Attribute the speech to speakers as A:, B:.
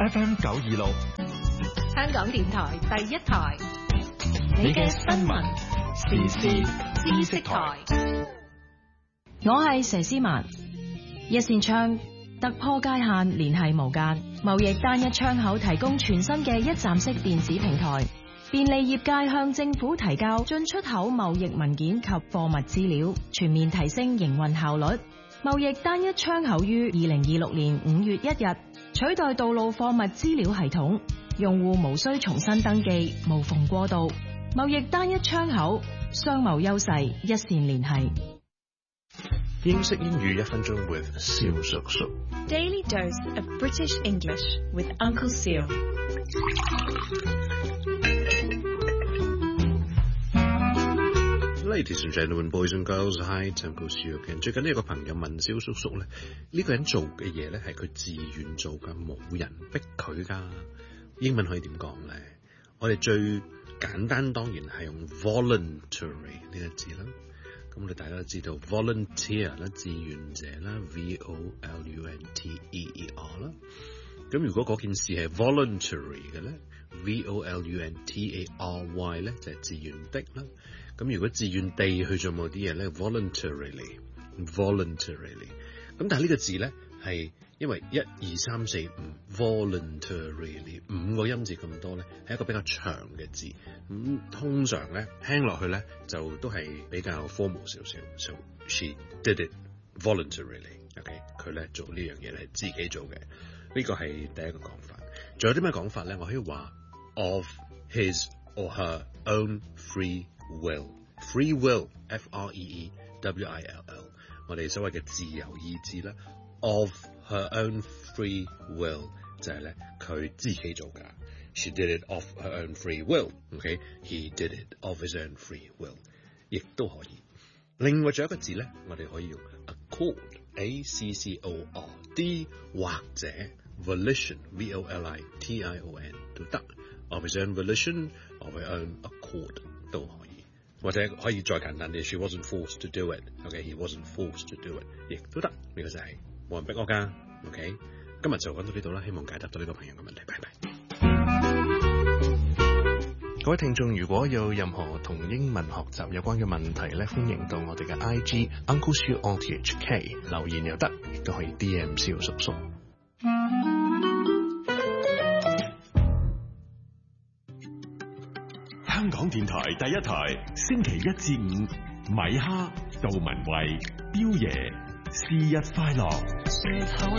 A: FM 926，
B: 香港電台第一台，
A: 你嘅新聞時事知識台。
C: 我係佘詩曼。一線窗突破界限，聯繫無間，貿易單一窗口提供全新嘅一站式電子平台，便利業界向政府提交進出口貿易文件及貨物資料，全面提升營運效率。貿易單一窗口於2026年5月1日取代道路貨物資料系統，用戶無需重新登記，無縫過渡。貿易單一窗口，商貿優勢一線聯繫。
D: 英式英語1分鐘 with 蕭叔叔。
E: Daily dose of British English with Uncle Seal。
D: Ladies and gentlemen, boys and girls, hi, Uncle Seal again。最近呢有個朋友問蕭叔叔咧，呢個人做嘅嘢咧係佢自願做㗎，冇人逼佢㗎。英文可以點講咧？我哋最簡單當然係用 voluntary 呢個字啦。咁我哋大家都知道 volunteer 啦，志願者啦 volunteer 啦。咁如果嗰件事係 voluntary 嘅咧 voluntary 咧就係自願的啦。咁如果自願地去做某啲嘢咧 voluntarily。咁但係呢個字咧係因為1、2、3、4、5 voluntarily 5個音字咁多咧，係一個比較長嘅字。通常咧聽落去咧就都係比較 formal 少少。So she did it voluntarily。OK， 佢咧做呢樣嘢係自己做嘅。呢個係第一個講法。仲有啲咩講法咧？我可以話 of his or her own free will。Free will F-R-E-E-W-I-L-L， 我哋所謂嘅自由意志啦。Of her own free will 就係咧佢自己做㗎。She did it of her own free will。OK，he did it of his own free will， 亦都可以。另外仲有一個字咧，我哋可以用 accord，A-C-C-O-R-D， 或者 volition V-O-L-I-T-I-O-N 都得。Of his own volition，of her own accord 都可以。或者可以再簡單啲 ，She wasn't forced to do it。OK，he wasn't forced to do it， 亦都得。呢個就係冇人逼我㗎。OK， 今日就講到呢度啦，希望解答到呢個朋友嘅問題。拜拜。各位聽眾，如果有任何同英文學習有關嘅問題咧，歡迎到我哋嘅 IG Uncle Seal RTHK 留言又得，亦都可以 DM 蕭叔叔。
A: 香港電台第一台，星期1至5，米哈、杜文慧、彪爺，是日快樂。